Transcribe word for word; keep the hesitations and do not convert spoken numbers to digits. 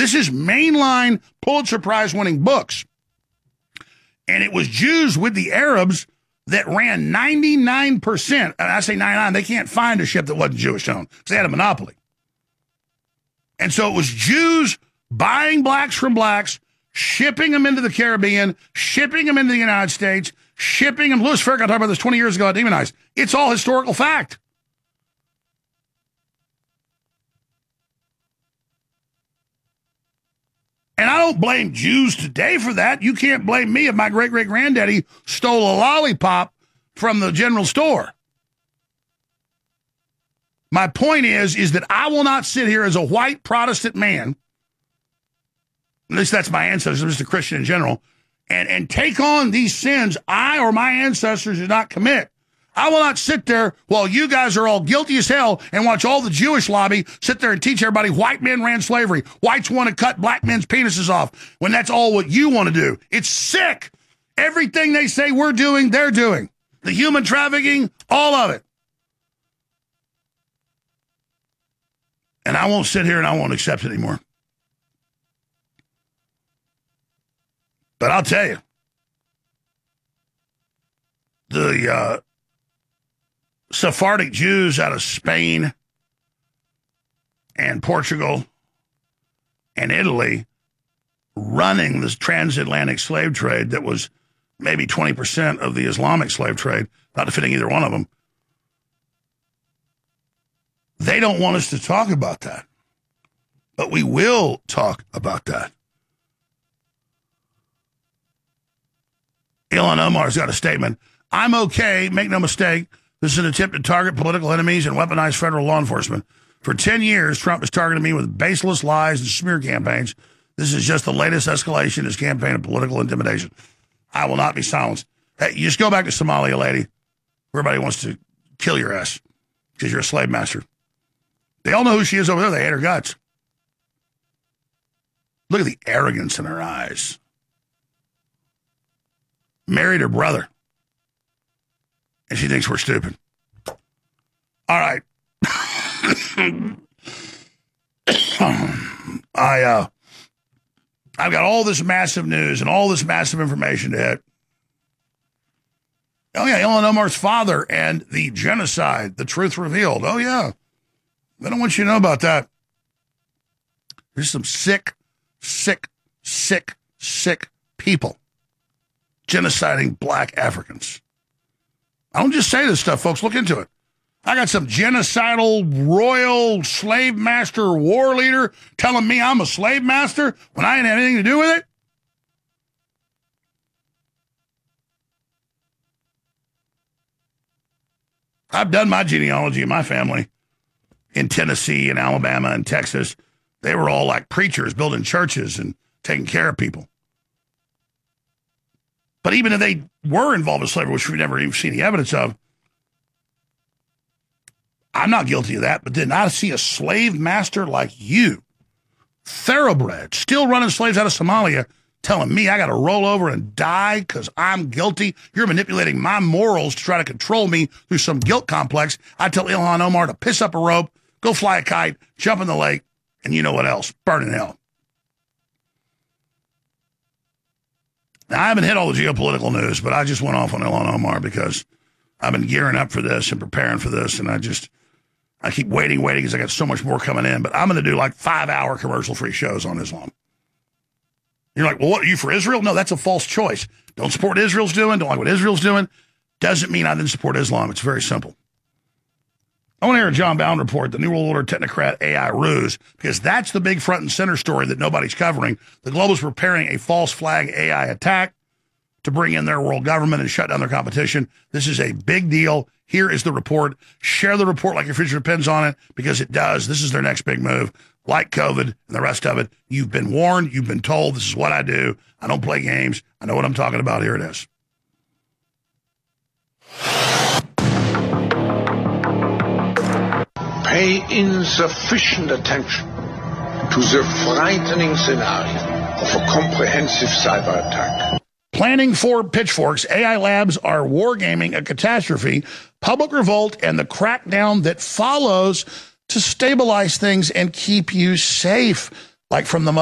This is mainline Pulitzer Prize winning books. And it was Jews with the Arabs that ran ninety-nine percent. And I say ninety-nine, they can't find a ship that wasn't Jewish owned because they had a monopoly. And so it was Jews buying blacks from blacks, shipping them into the Caribbean, shipping them into the United States, shipping them. Louis Farrakhan talked about this twenty years ago at Demonized. It's all historical fact. And I don't blame Jews today for that. You can't blame me if my great-great-granddaddy stole a lollipop from the general store. My point is, is that I will not sit here as a white Protestant man, at least that's my ancestors, I'm just a Christian in general, and, and take on these sins I or my ancestors did not commit. I will not sit there while you guys are all guilty as hell and watch all the Jewish lobby sit there and teach everybody white men ran slavery. Whites want to cut black men's penises off when that's all what you want to do. It's sick. Everything they say we're doing, they're doing. The human trafficking, all of it. And I won't sit here and I won't accept it anymore. But I'll tell you, the uh, Sephardic Jews out of Spain and Portugal and Italy running this transatlantic slave trade that was maybe twenty percent of the Islamic slave trade, not defending either one of them. They don't want us to talk about that. But we will talk about that. Ilhan Omar's got a statement. I'm okay, make no mistake. This is an attempt to target political enemies and weaponize federal law enforcement. For ten years, Trump has targeted me with baseless lies and smear campaigns. This is just the latest escalation in his campaign of political intimidation. I will not be silenced. Hey, you just go back to Somalia, lady. Everybody wants to kill your ass because you're a slave master. They all know who she is over there. They hate her guts. Look at the arrogance in her eyes. Married her brother. And she thinks we're stupid. All right. I, uh, I've got all this massive news and all this massive information to hit. Oh, yeah, Ilhan Omar's father and the genocide, the truth revealed. Oh, yeah. I don't want you to know about that. There's some sick, sick, sick, sick people genociding black Africans. I don't just say this stuff, folks. Look into it. I got some genocidal, royal, slave master, war leader telling me I'm a slave master when I ain't had anything to do with it. I've done my genealogy in my family in Tennessee and Alabama and Texas. They were all like preachers building churches and taking care of people. But even if they were involved in slavery, which we've never even seen the evidence of, I'm not guilty of that. But then I see a slave master like you, thoroughbred, still running slaves out of Somalia, telling me I got to roll over and die because I'm guilty. You're manipulating my morals to try to control me through some guilt complex. I tell Ilhan Omar to piss up a rope, go fly a kite, jump in the lake, and you know what else? Burn in hell. Now, I haven't hit all the geopolitical news, but I just went off on Ilhan Omar because I've been gearing up for this and preparing for this, and I just, I keep waiting, waiting because I got so much more coming in. But I'm going to do like five-hour commercial-free shows on Islam. You're like, well, what, are you for Israel? No, that's a false choice. Don't support what Israel's doing, don't like what Israel's doing. Doesn't mean I didn't support Islam. It's very simple. I want to hear a John Bowden report, the New World Order technocrat A I ruse, because that's the big front and center story that nobody's covering. The globalists preparing a false flag A I attack to bring in their world government and shut down their competition. This is a big deal. Here is the report. Share the report like your future depends on it, because it does. This is their next big move. Like COVID and the rest of it, you've been warned. You've been told this is what I do. I don't play games. I know what I'm talking about. Here it is. Pay insufficient attention to the frightening scenario of a comprehensive cyber attack. Planning for pitchforks, A I labs are wargaming a catastrophe, public revolt, and the crackdown that follows to stabilize things and keep you safe, like from the